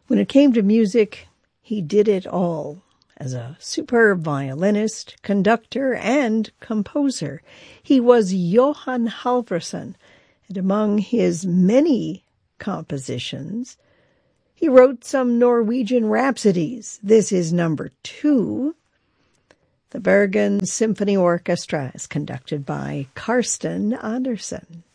When it came to music, he did it all. As a superb violinist, conductor, and composer, he was Johan Halvorsen, and among his many compositions, he wrote some Norwegian rhapsodies. This is number 2. The Bergen Symphony Orchestra is conducted by Karsten Andersen.